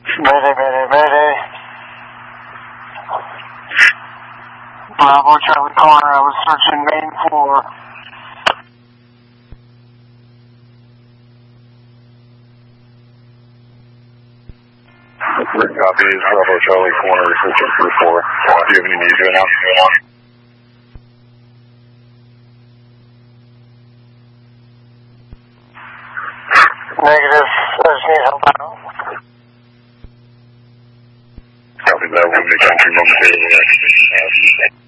Mayday, mayday, mayday. Bravo, Charlie Corner. I was searching main floor. Copy, Bravo, Charlie Corner, searching through 4. Do you have any needs right now? Negative. I just need help out. Copy that. We'll make entry momentarily.